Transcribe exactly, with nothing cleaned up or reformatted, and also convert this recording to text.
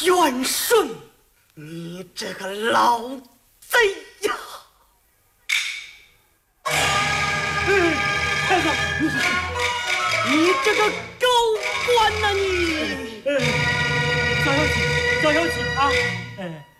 元顺，你这个老贼呀！嗯，太子，你是谁？你这个狗官呐你！ 小小姐，小小姐啊，哎。